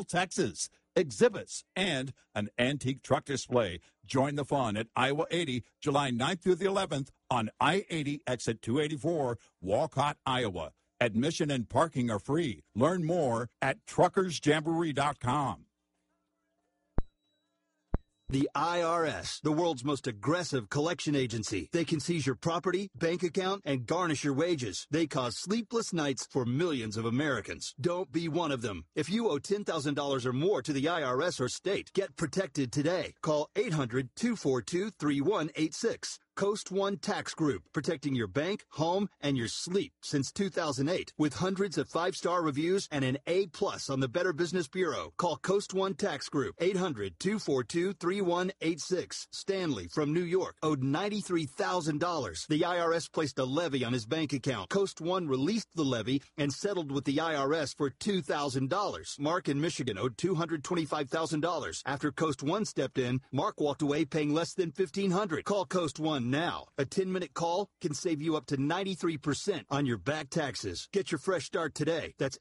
Texas, exhibits, and an antique truck display. Join the fun at Iowa 80, July 9th through the 11th on I-80 exit 284, Walcott, Iowa. Admission and parking are free. Learn more at truckersjamboree.com. The IRS, the world's most aggressive collection agency. They can seize your property, bank account, and garnish your wages. They cause sleepless nights for millions of Americans. Don't be one of them. If you owe $10,000 or more to the IRS or state, get protected today. Call 800-242-3186. Coast One Tax Group, protecting your bank, home, and your sleep since 2008. With hundreds of 5-star reviews and an A+ on the Better Business Bureau. Call Coast One Tax Group, 800-242-3186. Stanley from New York owed $93,000. The IRS placed a levy on his bank account. Coast One released the levy and settled with the IRS for $2,000. Mark in Michigan owed $225,000. After Coast One stepped in, Mark walked away paying less than $1,500. Call Coast One now. A 10-minute call can save you up to 93% on your back taxes. Get your fresh start today. That's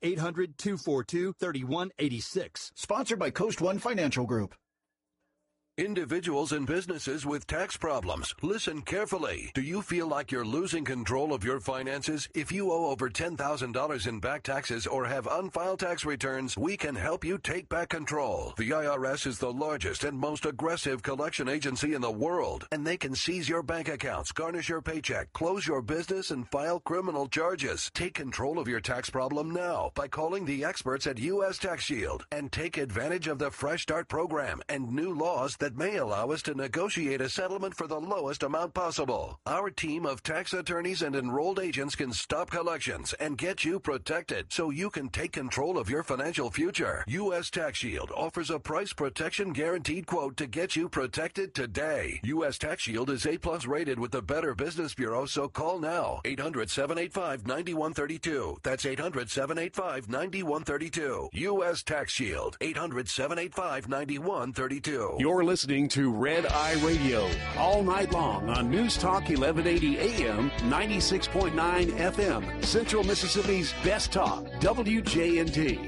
800-242-3186. Sponsored by Coast One Financial Group. Individuals and businesses with tax problems, listen carefully. Do you feel like you're losing control of your finances? If you owe over $10,000 in back taxes or have unfiled tax returns, we can help you take back control. The IRS is the largest and most aggressive collection agency in the world, and they can seize your bank accounts, garnish your paycheck, close your business, and file criminal charges. Take control of your tax problem now by calling the experts at U.S. Tax Shield and take advantage of the Fresh Start program and new laws that may allow us to negotiate a settlement for the lowest amount possible. Our team of tax attorneys and enrolled agents can stop collections and get you protected so you can take control of your financial future. U.S. Tax Shield offers a price protection guaranteed quote to get you protected today. U.S. Tax Shield is A+ rated with the Better Business Bureau, so call now. 800-785-9132. That's 800-785-9132. U.S. Tax Shield. 800-785-9132. You're listening to Red Eye Radio all night long on News Talk 1180 AM, 96.9 FM, Central Mississippi's best talk, WJNT.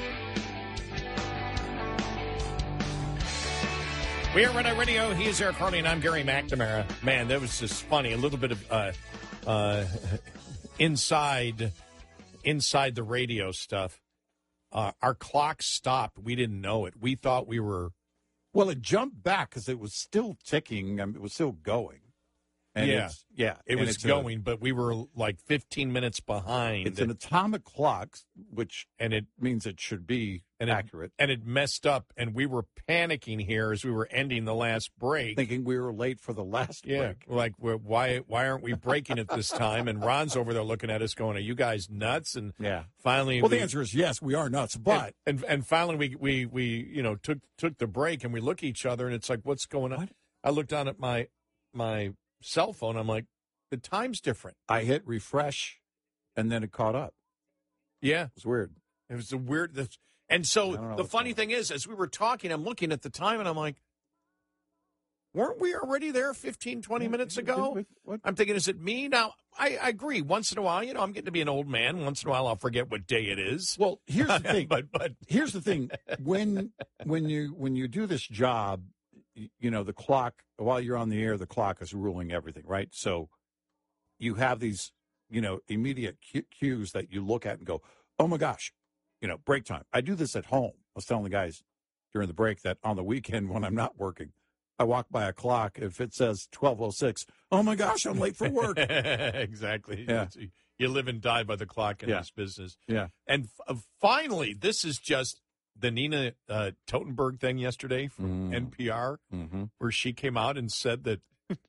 We are Red Eye Radio. He is Eric Harley, and I'm Gary McNamara. Man, that was just funny. A little bit of inside the radio stuff. Our clock stopped. We didn't know it. We thought we were... Well, it jumped back because it was still ticking. I mean, it was still going. And it was going, but we were like 15 minutes behind. It's an atomic clock, and it means it should be accurate. And it messed up, and we were panicking here as we were ending the last break. Thinking we were late for the last break. Like, why aren't we breaking at this time? And Ron's over there looking at us going, are you guys nuts? And finally... Well, the answer is yes, we are nuts, but... And finally we took the break, and we look at each other, and it's like, what's going on? What? I looked down at my cell phone. I'm like, the time's different. I hit refresh, and then it caught up. Yeah. It was weird. It was a weird... And so the funny thing is, as we were talking, I'm looking at the time, and I'm like, weren't we already there 15, 20 minutes ago? What? I'm thinking, is it me? Now, I agree. Once in a while, I'm getting to be an old man. Once in a while, I'll forget what day it is. Well, here's the thing. but here's the thing. When you do this job, the clock, while you're on the air, the clock is ruling everything, right? So you have these, immediate cues that you look at and go, oh, my gosh, break time. I do this at home. I was telling the guys during the break that on the weekend when I'm not working, I walk by a clock. If it says 12:06, oh, my gosh, I'm late for work. Exactly. Yeah. You live and die by the clock in this business. Yeah. And finally, this is just the Nina Totenberg thing yesterday from NPR, where she came out and said that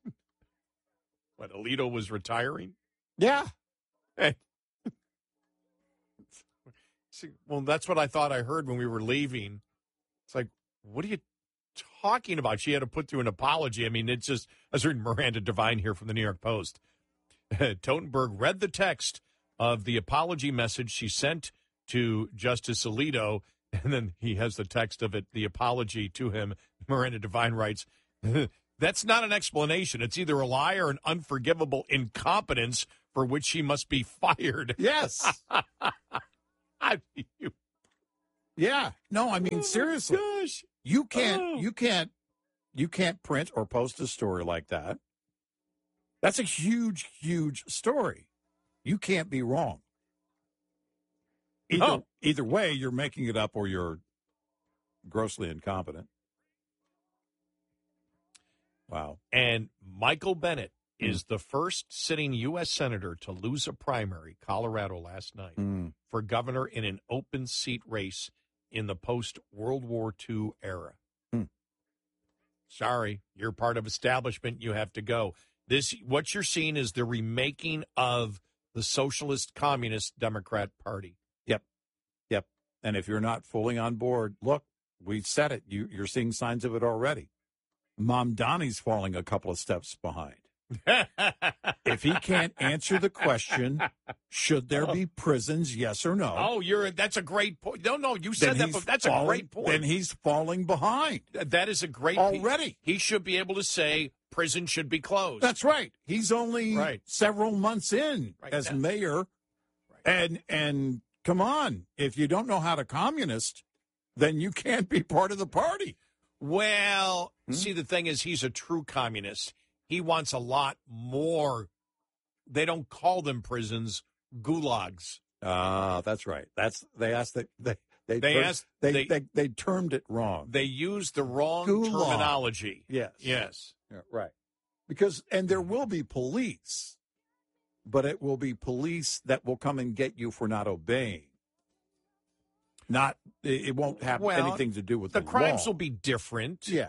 Alito was retiring. Yeah. Hey. Well, that's what I thought I heard when we were leaving. It's like, what are you talking about? She had to put through an apology. I mean, it's just, I was reading Miranda Devine here from the New York Post. Totenberg read the text of the apology message she sent to Justice Alito, and then he has the text of it, the apology to him. Miranda Devine writes, that's not an explanation. It's either a lie or an unforgivable incompetence for which she must be fired. Yes. Yeah. No, I mean, seriously. Gosh. You can't print or post a story like that. That's a huge, huge story. You can't be wrong. Either way, you're making it up or you're grossly incompetent. Wow. And Michael Bennet is the first sitting U.S. Senator to lose a primary, Colorado, last night, for governor in an open seat race in the post-World War II era. Sorry, you're part of establishment. You have to go. What you're seeing is the remaking of the Socialist Communist Democrat Party. Yep. And if you're not fully on board, look, we said it. You're seeing signs of it already. Mom Donnie's falling a couple of steps behind. If he can't answer the question, should there be prisons, yes or no? Oh, that's a great point. No, you said that, but that's a great point. Then he's falling behind. That is a great already. He should be able to say prison should be closed. That's right. He's only several months in as mayor. Right. And come on, if you don't know how to communist, then you can't be part of the party. Well, see, the thing is, he's a true communist. He wants a lot more. They don't call them prisons, gulags. That's right. They termed it wrong. They used the wrong terminology. Yes. Yeah, right. And there will be police, but it will be police that will come and get you for not obeying. It won't have anything to do with the crimes law. will be different. Yeah.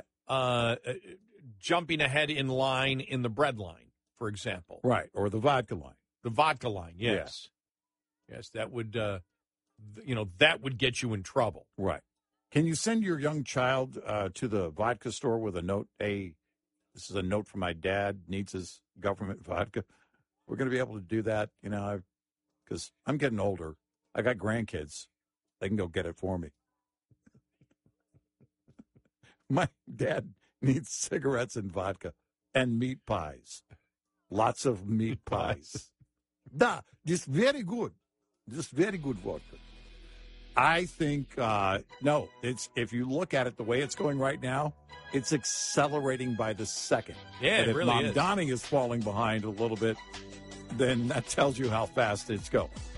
Jumping ahead in line in the bread line, for example. Right, or the vodka line. The vodka line, yes. Yeah. Yes, that would, that would get you in trouble. Right. Can you send your young child to the vodka store with a note? Hey, this is a note from my dad, needs his government vodka. We're going to be able to do that, because I'm getting older. I got grandkids. They can go get it for me. My dad needs cigarettes and vodka and meat pies. Lots of meat pies. Just very good. Just very good vodka. I think, no, if you look at it the way it's going right now, it's accelerating by the second. Yeah, and it really if Mom is. Donnie is falling behind a little bit, then that tells you how fast it's going.